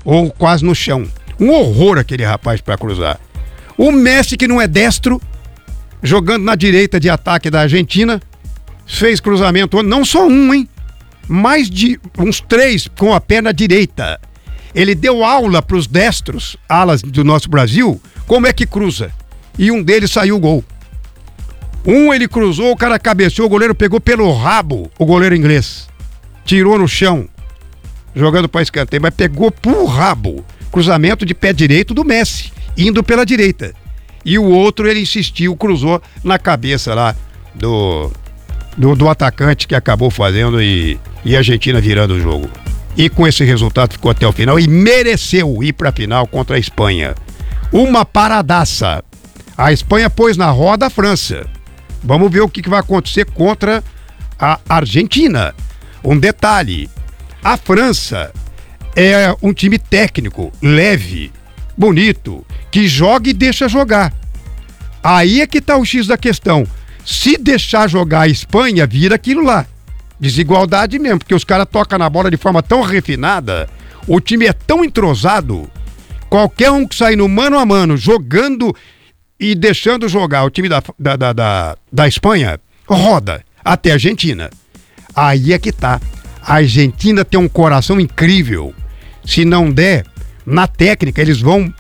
ou quase no chão. Um horror aquele rapaz para cruzar. O Messi, que não é destro, jogando na direita de ataque da Argentina, fez cruzamento, não só um, hein? Mais de uns 3 com a perna direita. Ele deu aula para os destros, alas do nosso Brasil, como é que cruza. E um deles saiu o gol. Ele cruzou, o cara cabeceou, o goleiro pegou pelo rabo, o goleiro inglês. Tirou no chão, jogando para escanteio, mas pegou pro rabo. Cruzamento de pé direito do Messi, indo pela direita. E o outro, ele insistiu, cruzou na cabeça lá do atacante, que acabou fazendo e a Argentina virando o jogo. E com esse resultado ficou até o final e mereceu ir pra final contra a Espanha. Uma paradaça. A Espanha pôs na roda a França. Vamos ver o que vai acontecer contra a Argentina. Um detalhe, a França é um time técnico, leve, bonito, que joga e deixa jogar. Aí é que tá o X da questão. Se deixar jogar a Espanha, vira aquilo lá. Desigualdade mesmo, porque os caras tocam na bola de forma tão refinada, o time é tão entrosado, qualquer um que sair no mano a mano, jogando e deixando jogar o time da Espanha, roda até a Argentina. Aí é que tá. A Argentina tem um coração incrível. Se não der, na técnica, eles vão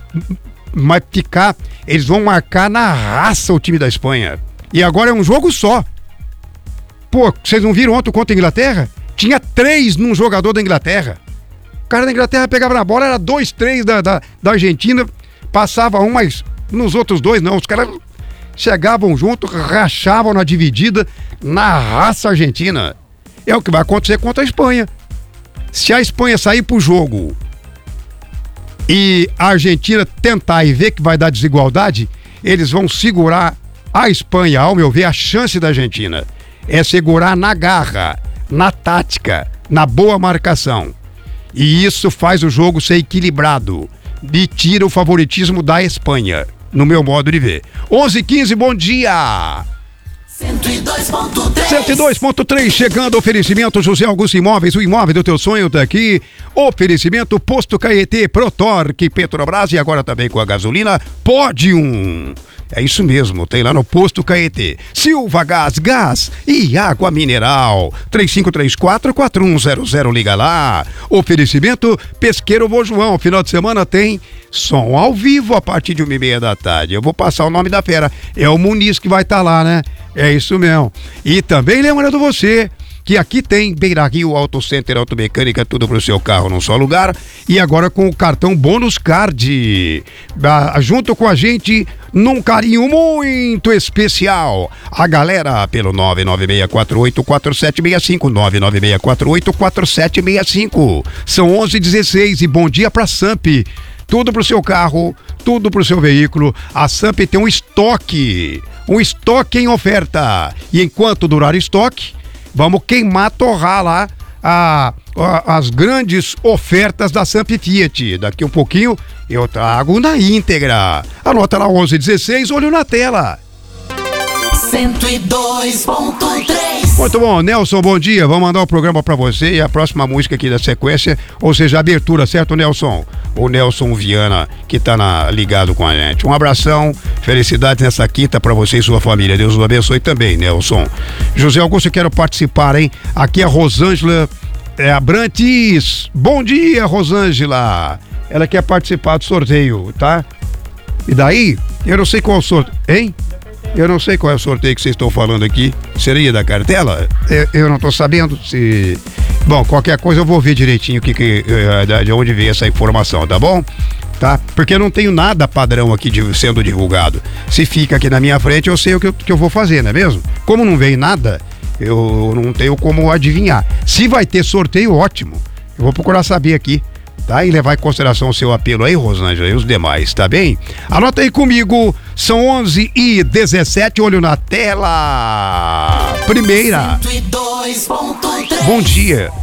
marcar na raça o time da Espanha. E agora é um jogo só. Pô, vocês não viram ontem contra a Inglaterra? Tinha 3 num jogador da Inglaterra. O cara da Inglaterra pegava na bola, era 2, 3 da Argentina, passava um, mas nos outros 2 não. Os caras chegavam junto, rachavam na dividida, na raça argentina. É o que vai acontecer contra a Espanha. Se a Espanha sair pro jogo e a Argentina tentar e ver que vai dar desigualdade, eles vão segurar a Espanha. Ao meu ver, a chance da Argentina é segurar na garra, na tática, na boa marcação. E isso faz o jogo ser equilibrado e tira o favoritismo da Espanha, no meu modo de ver. 11h15, bom dia! 102.3 chegando, oferecimento José Augusto Imóveis, o imóvel do teu sonho tá aqui. Oferecimento Posto Caetê, Protorque, Petrobras e agora também com a gasolina Pódium. É isso mesmo, tem lá no Posto Caetê. Silva Gás e água mineral. 3534-4100, liga lá. Oferecimento Pesqueiro Vô João. Final de semana tem som ao vivo a partir de 1h30 da tarde. Eu vou passar o nome da fera. É o Muniz que vai estar lá, né? É isso mesmo. E também lembrando você que aqui tem Beira Rio Auto Center, automecânica, tudo pro seu carro num só lugar. E agora com o cartão Bônus Card, junto com a gente num carinho muito especial. A galera pelo 996484765, 996484765. São 11h16 e bom dia pra Samp. Tudo pro seu carro, tudo pro seu veículo. A Samp tem um estoque em oferta. E enquanto durar estoque, vamos torrar lá as grandes ofertas da Samp Fiat. Daqui um pouquinho eu trago na íntegra. Anota lá 11h16, olho na tela. 102.3. Muito bom, Nelson, bom dia. Vamos mandar o programa pra você e a próxima música aqui da sequência, ou seja, a abertura, certo, Nelson? O Nelson Viana, que tá ligado com a gente. Um abração, felicidades nessa quinta pra você e sua família. Deus o abençoe também, Nelson. José Augusto, eu quero participar, hein? Aqui é a Rosângela Abrantes. Bom dia, Rosângela. Ela quer participar do sorteio, tá? E daí, eu não sei qual é o sorteio, hein? Eu não sei qual é o sorteio que vocês estão falando aqui. Seria da cartela? Eu não tô sabendo se... Bom, qualquer coisa eu vou ver direitinho de onde veio essa informação, tá bom? Tá? Porque eu não tenho nada padrão aqui sendo divulgado. Se fica aqui na minha frente, eu sei o que eu vou fazer, não é mesmo? Como não veio nada, eu não tenho como adivinhar. Se vai ter sorteio, ótimo. Eu vou procurar saber aqui. Tá? E levar em consideração o seu apelo aí, Rosângela, e os demais, tá bem? Anota aí comigo, são 11h17, olho na tela. Primeira. 102.3. Bom dia.